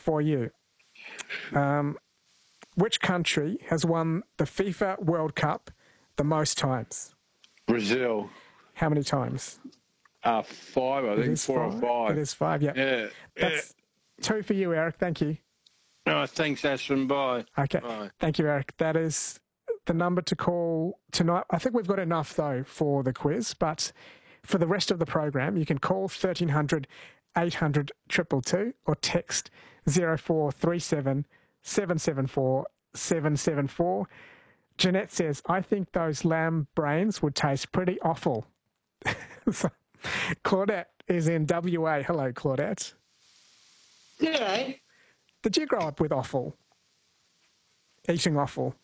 for you. Which country has won the FIFA World Cup the most times? Brazil. How many times? 5, I think. 4 or 5. It is 5, yeah. Yeah. That's 2 for you, Eric. Thank you. Oh, thanks, Ashton. Bye. Okay. Bye. Thank you, Eric. That is the number to call tonight. I think we've got enough, though, for the quiz, but for the rest of the program, you can call 1300 800 222 or text 0437 774 774. Jeanette says, I think those lamb brains would taste pretty awful. So, Claudette is in WA. Hello, Claudette. G'day. Did you grow up with offal? Eating offal?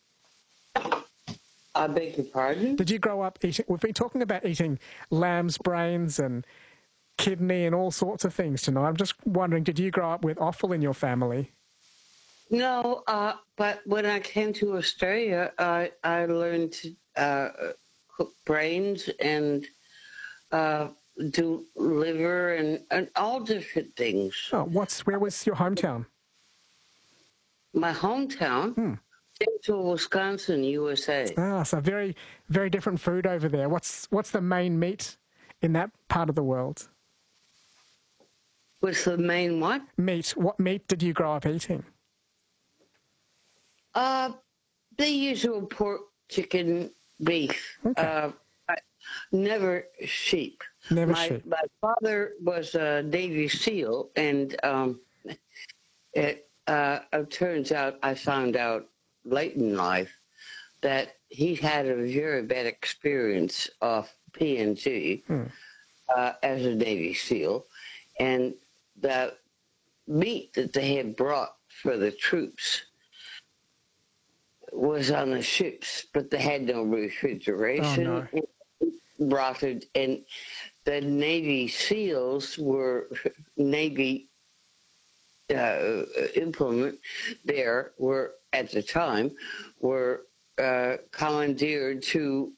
I beg your pardon? Did you grow up eating... We've been talking about eating lamb's brains and kidney and all sorts of things tonight. I'm just wondering, did you grow up with offal in your family? No, but when I came to Australia, I learned to cook brains and do liver and all different things. Oh, where was your hometown? My hometown, Central Wisconsin, USA. Ah, so very, very different food over there. What's the main meat in that part of the world? What's the main what? Meat. What meat did you grow up eating? The usual pork, chicken, beef. Okay. Never sheep. Never sheep. My father was a Navy SEAL, and it turns out, I found out late in life that he had a very bad experience of PNG as a Navy SEAL, and the meat that they had brought for the troops was on the ships, but they had no refrigeration. Oh, no. Rotted, and the Navy SEALs were Navy implement there were at the time were commandeered to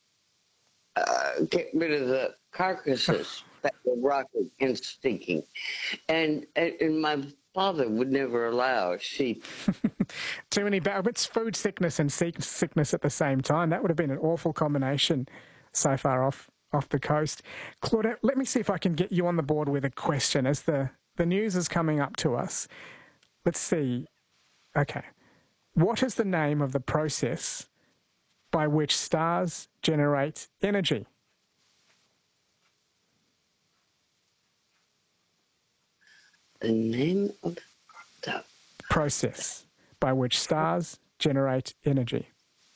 get rid of the carcasses that were rotted and stinking, and my father would never allow sheep. Too many it's food sickness and sickness at the same time. That would have been an awful combination so far off the coast. Claudette, let me see if I can get you on the board with a question as the news is coming up to us. Let's see. Okay. What is the name of the process by which stars generate energy? The name of the process by which stars generate energy.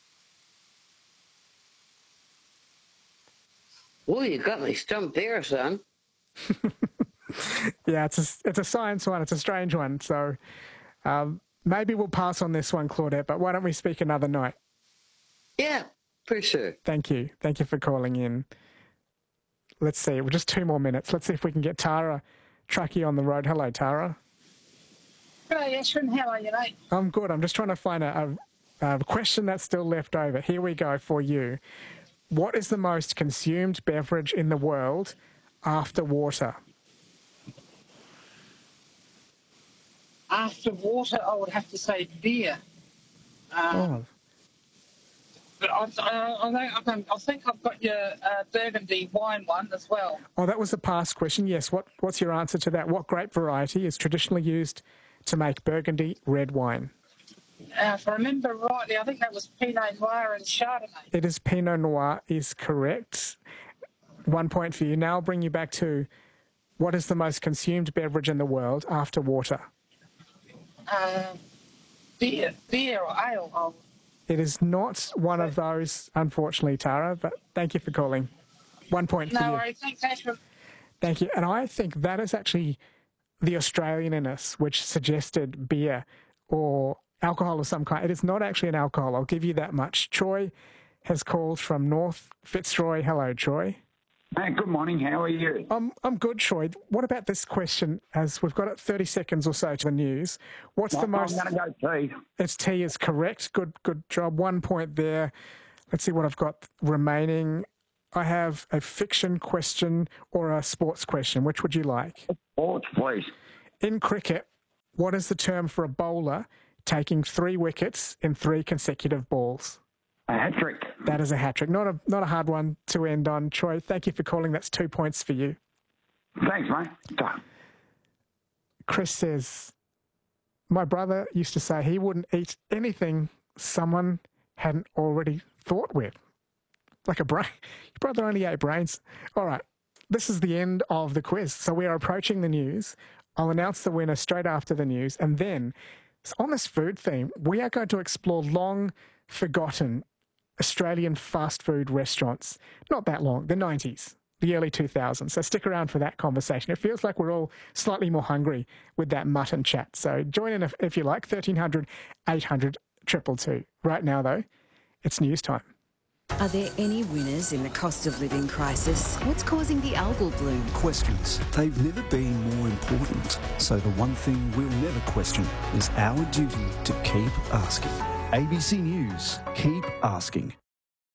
Well, you got me stumped there, son. Yeah, it's a science one. It's a strange one. So maybe we'll pass on this one, Claudette, but why don't we speak another night? Yeah, for sure. Thank you. Thank you for calling in. Let's see. We're just 2 more minutes. Let's see if we can get Tara Truckee on the road. Hello, Tara. Hello, Ashton. How are you, mate? I'm good. I'm just trying to find a question that's still left over. Here we go for you. What is the most consumed beverage in the world after water? After water, I would have to say beer. But I think I've got your Burgundy wine one as well. Oh, that was a past question. Yes. What's your answer to that? What grape variety is traditionally used to make Burgundy red wine? If I remember rightly, I think that was Pinot Noir and Chardonnay. It is Pinot Noir is correct. 1 point for you. Now I'll bring you back to what is the most consumed beverage in the world after water? Beer or ale. It is not one of those, unfortunately, Tara, but thank you for calling. 1 point for you. No worries. Thanks, Ashton. Thank you. And I think that is actually the Australian in us, which suggested beer or alcohol of some kind. It is not actually an alcohol. I'll give you that much. Troy has called from North Fitzroy. Hello, Troy. Good morning. How are you? I'm good, Troy. What about this question? As we've got 30 seconds or so to the news. What's the most? I'm going to go tea. It's tea is correct. Good job. 1 point there. Let's see what I've got remaining. I have a fiction question or a sports question. Which would you like? Sports, please. In cricket, What is the term for a bowler taking 3 wickets in 3 consecutive balls? A hat-trick. That is a hat-trick. Not a hard one to end on. Troy, thank you for calling. That's 2 points for you. Thanks, mate. Done. Chris says, my brother used to say he wouldn't eat anything someone hadn't already thought with. Like a brain. Your brother only ate brains. All right. This is the end of the quiz. So we are approaching the news. I'll announce the winner straight after the news. And then, on this food theme, we are going to explore long-forgotten Australian fast food restaurants. Not that long, the 90s, the early 2000s. So stick around for that conversation. It feels like we're all slightly more hungry with that mutton chat. So join in if you like, 1300 800 222. Right now, though, it's news time. Are there any winners in the cost of living crisis? What's causing the algal bloom? Questions. They've never been more important. So the one thing we'll never question is our duty to keep asking. ABC News. Keep asking.